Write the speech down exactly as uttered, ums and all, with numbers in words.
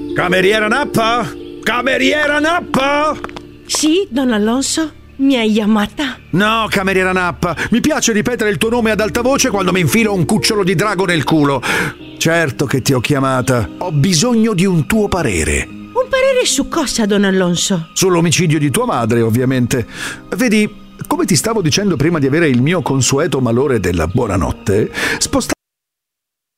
Cameriera Nappa? Cameriera Nappa? Sì, don Alonso? Mi hai chiamata? No, cameriera Nappa, mi piace ripetere il tuo nome ad alta voce quando mi infilo un cucciolo di drago nel culo. Certo che ti ho chiamata. Ho bisogno di un tuo parere. Un parere su cosa, don Alonso? Sull'omicidio di tua madre, ovviamente. Vedi, come ti stavo dicendo prima di avere il mio consueto malore della buonanotte, spostare